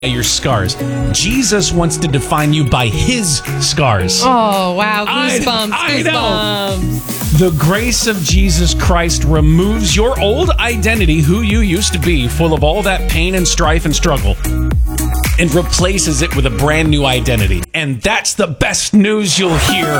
your scars. Jesus wants to define you by his scars. Oh, wow. Goosebumps. I know. Goosebumps. The grace of Jesus Christ removes your old identity, who you used to be, full of all that pain and strife and struggle, and replaces it with a brand new identity. And that's the best news you'll hear